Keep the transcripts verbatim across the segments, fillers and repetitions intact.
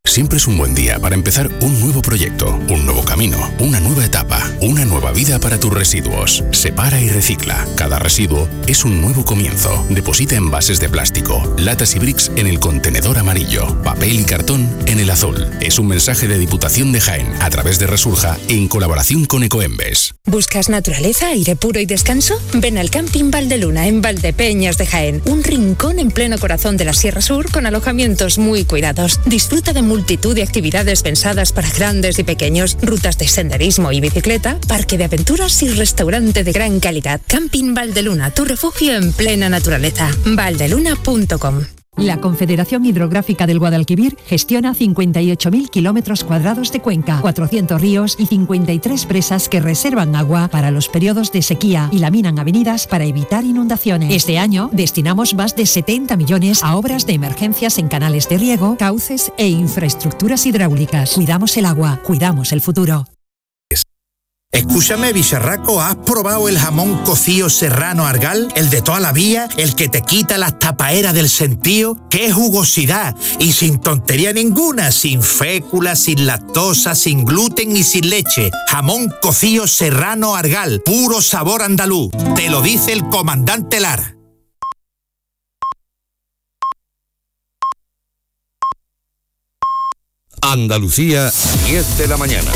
Siempre es un buen día para empezar un nuevo proyecto, un nuevo camino, una nueva etapa, una nueva vida para tus residuos. Separa y recicla. Cada residuo es un nuevo comienzo. Deposita envases de plástico, latas y bricks en el contenedor amarillo, papel y cartón en el azul. Es un mensaje de Diputación de Jaén a través de Resurja en colaboración con Ecoembes. ¿Buscas naturaleza, aire puro y descanso? Ven al Camping Valdeluna en Valdepeñas de Jaén, un rincón en pleno corazón de la Sierra Sur con alojamientos muy cuidados. Disfruta de multitud de actividades pensadas para grandes y pequeños, rutas de senderismo y bicicleta, parque de aventuras y restaurante de gran calidad. Camping Valdeluna, tu refugio en plena naturaleza. valdeluna punto com. La Confederación Hidrográfica del Guadalquivir gestiona cincuenta y ocho mil kilómetros cuadrados de cuenca, cuatrocientos ríos y cincuenta y tres presas que reservan agua para los periodos de sequía y laminan avenidas para evitar inundaciones. Este año destinamos más de setenta millones a obras de emergencias en canales de riego, cauces e infraestructuras hidráulicas. Cuidamos el agua, cuidamos el futuro. Escúchame, bicharraco, ¿has probado el jamón cocido serrano Argal? El de toda la vida, el que te quita las tapaeras del sentío. ¡Qué jugosidad! Y sin tontería ninguna, sin fécula, sin lactosa, sin gluten y sin leche. Jamón cocido serrano Argal, puro sabor andaluz. Te lo dice el comandante Lara. Andalucía, diez de la mañana.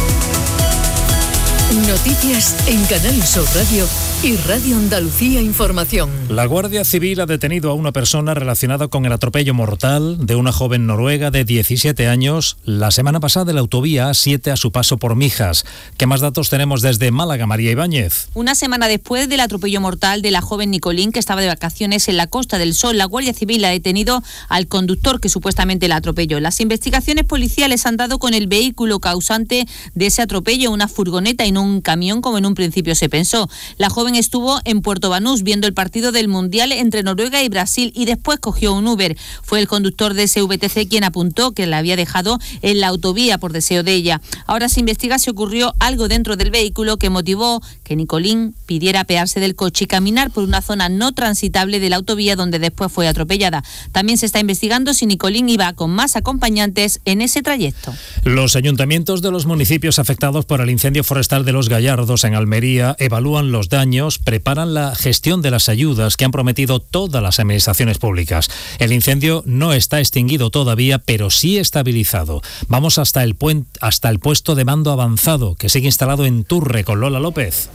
Noticias en Canal Sur Radio y Radio Andalucía Información. La Guardia Civil ha detenido a una persona relacionada con el atropello mortal de una joven noruega de diecisiete años la semana pasada en la autovía A siete a su paso por Mijas. ¿Qué más datos tenemos desde Málaga, María Ibáñez? Una semana después del atropello mortal de la joven Nicolín, que estaba de vacaciones en la Costa del Sol, la Guardia Civil ha detenido al conductor que supuestamente la atropelló. Las investigaciones policiales han dado con el vehículo causante de ese atropello, una furgoneta y no un camión como en un principio se pensó. La joven estuvo en Puerto Banús viendo el partido del Mundial entre Noruega y Brasil y después cogió un Uber. Fue el conductor de ese V T C quien apuntó que la había dejado en la autovía por deseo de ella. Ahora se investiga si ocurrió algo dentro del vehículo que motivó que Nicolín pidiera apearse del coche y caminar por una zona no transitable de la autovía donde después fue atropellada. También se está investigando si Nicolín iba con más acompañantes en ese trayecto. Los ayuntamientos de los municipios afectados por el incendio forestal de Los Gallardos en Almería evalúan los daños, preparan la gestión de las ayudas que han prometido todas las administraciones públicas. El incendio no está extinguido todavía, pero sí estabilizado. Vamos hasta el, puen- hasta el puesto de mando avanzado que sigue instalado en Turre con Lola López.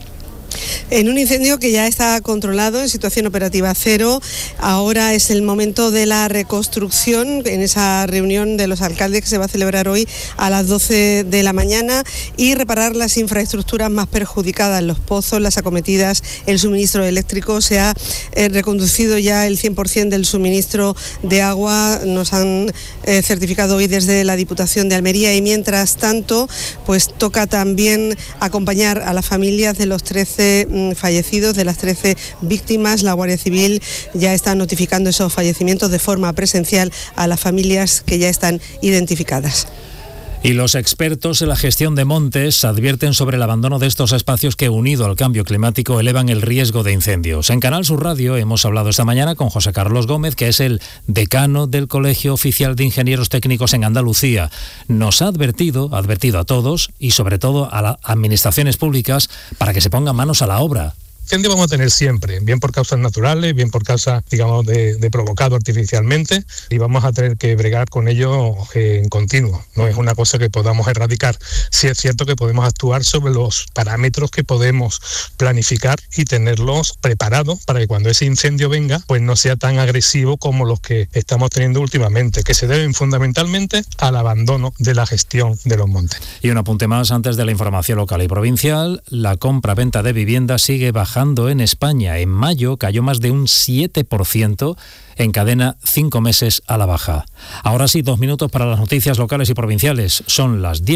En un incendio que ya está controlado en situación operativa cero, ahora es el momento de la reconstrucción en esa reunión de los alcaldes que se va a celebrar hoy a las doce de la mañana y reparar las infraestructuras más perjudicadas, los pozos, las acometidas, el suministro eléctrico. Se ha eh, reconducido ya el cien por ciento del suministro de agua, nos han eh, certificado hoy desde la Diputación de Almería y mientras tanto pues toca también acompañar a las familias de los trece fallecidos, de las trece víctimas. La Guardia Civil ya está notificando esos fallecimientos de forma presencial a las familias que ya están identificadas. Y los expertos en la gestión de montes advierten sobre el abandono de estos espacios que, unido al cambio climático, elevan el riesgo de incendios. En Canal Sur Radio hemos hablado esta mañana con José Carlos Gómez, que es el decano del Colegio Oficial de Ingenieros Técnicos en Andalucía. Nos ha advertido, ha advertido a todos y sobre todo a las administraciones públicas para que se pongan manos a la obra. Incendio vamos a tener siempre, bien por causas naturales, bien por causas, digamos, de, de provocado artificialmente, y vamos a tener que bregar con ello eh, en continuo. No es una cosa que podamos erradicar. Sí es cierto que podemos actuar sobre los parámetros que podemos planificar y tenerlos preparados para que cuando ese incendio venga, pues no sea tan agresivo como los que estamos teniendo últimamente, que se deben fundamentalmente al abandono de la gestión de los montes. Y un apunte más antes de la información local y provincial: la compra-venta de viviendas sigue bajando en España. En mayo cayó más de un siete por ciento, encadena cinco meses a la baja. Ahora sí, dos minutos para las noticias locales y provinciales. Son las diez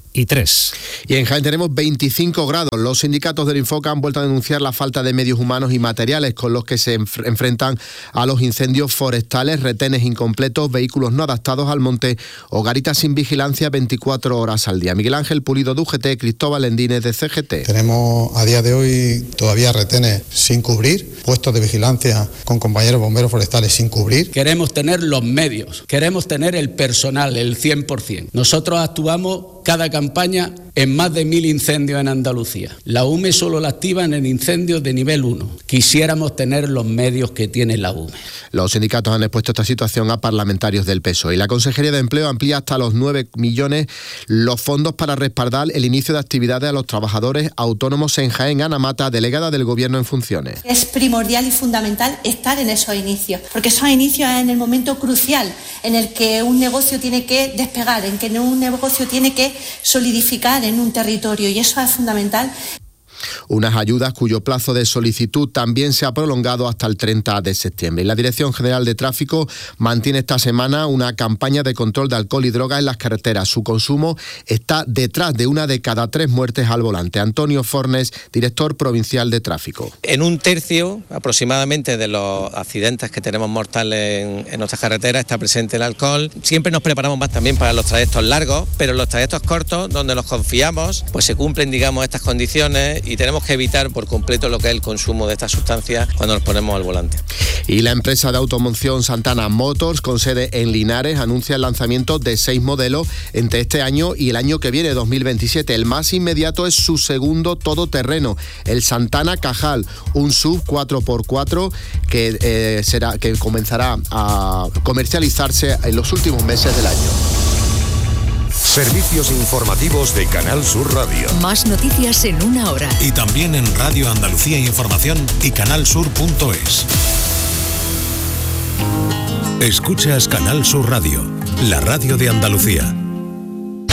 y tres. Y en Jaén tenemos veinticinco grados. Los sindicatos del Infoca han vuelto a denunciar la falta de medios humanos y materiales con los que se enf- enfrentan a los incendios forestales, retenes incompletos, vehículos no adaptados al monte o garitas sin vigilancia veinticuatro horas al día. Miguel Ángel Pulido de U G T, Cristóbal Lendínez de C G T. Tenemos a día de hoy todavía retenes sin cubrir, puestos de vigilancia con compañeros bomberos forestales sin cubrir. Queremos tener los medios, queremos tener el personal, el cien por ciento. Nosotros actuamos cada campaña en más de mil incendios en Andalucía. La U M E solo la activan en incendios de nivel uno. Quisiéramos tener los medios que tiene la U M E. Los sindicatos han expuesto esta situación a parlamentarios del P S O E y la Consejería de Empleo amplía hasta los nueve millones los fondos para respaldar el inicio de actividades a los trabajadores autónomos en Jaén. Ana Mata, delegada del Gobierno en funciones. Es primordial y fundamental estar en esos inicios, porque esos inicios es en el momento crucial en el que un negocio tiene que despegar, en que un negocio tiene que solidificar en un territorio, y eso es fundamental. Unas ayudas cuyo plazo de solicitud también se ha prolongado hasta el treinta de septiembre. Y la Dirección General de Tráfico mantiene esta semana una campaña de control de alcohol y drogas en las carreteras. Su consumo está detrás de una de cada tres muertes al volante. Antonio Fornes, director provincial de Tráfico. En un tercio aproximadamente de los accidentes que tenemos mortales en, en nuestras carreteras está presente el alcohol. Siempre nos preparamos más también para los trayectos largos, pero en los trayectos cortos, donde nos confiamos, pues se cumplen, digamos, estas condiciones y tenemos que evitar por completo lo que es el consumo de estas sustancias cuando nos ponemos al volante. Y la empresa de automoción Santana Motors, con sede en Linares, anuncia el lanzamiento de seis modelos entre este año y el año que viene, dos mil veintisiete. El más inmediato es su segundo todoterreno, el Santana Cajal, un S U V cuatro por cuatro que, eh, será, que comenzará a comercializarse en los últimos meses del año. Servicios informativos de Canal Sur Radio. Más noticias en una hora. Y también en Radio Andalucía Información y canalsur punto es. Escuchas Canal Sur Radio, la radio de Andalucía.